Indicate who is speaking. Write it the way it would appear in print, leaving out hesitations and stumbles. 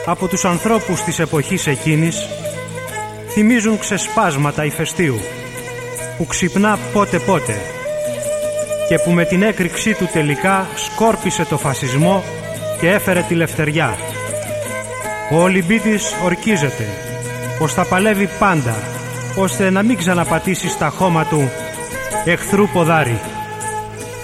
Speaker 1: από τους ανθρώπους της εποχής εκείνης θυμίζουν ξεσπάσματα ηφαιστείου που ξυπνά πότε-πότε και που με την έκρηξή του τελικά σκόρπισε το φασισμό και έφερε τη λευτεριά. Ο Ολυμπίτης ορκίζεται πως θα παλεύει πάντα ώστε να μην ξαναπατήσει στα χώμα του εχθρού ποδάρι.